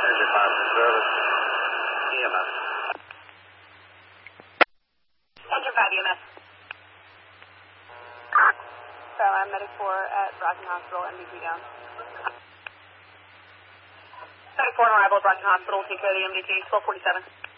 Engine 5 service. EMS. Engine 5 EMS. So I'm Medic 4 at Brockton Hospital, MDT down. Medic 4 on arrival at Brockton Hospital, take care of the MDT, 1247.